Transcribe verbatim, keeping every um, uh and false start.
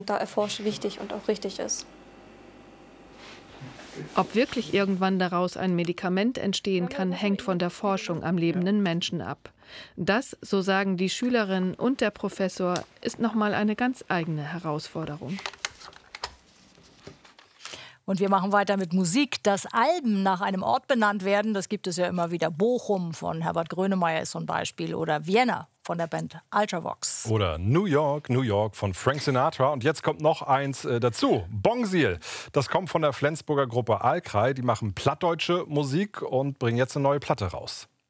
da erforscht wichtig und auch richtig ist. Ob wirklich irgendwann daraus ein Medikament entstehen kann, hängt von der Forschung am lebenden Menschen ab. Das, so sagen die Schülerinnen und der Professor, ist nochmal eine ganz eigene Herausforderung. Und wir machen weiter mit Musik. Dass Alben nach einem Ort benannt werden, das gibt es ja immer wieder. Bochum von Herbert Grönemeyer ist so ein Beispiel. Oder Vienna von der Band Ultravox. Oder New York, New York von Frank Sinatra. Und jetzt kommt noch eins äh, dazu. Bongsil. Das kommt von der Flensburger Gruppe Alkrei. Die machen plattdeutsche Musik und bringen jetzt eine neue Platte raus.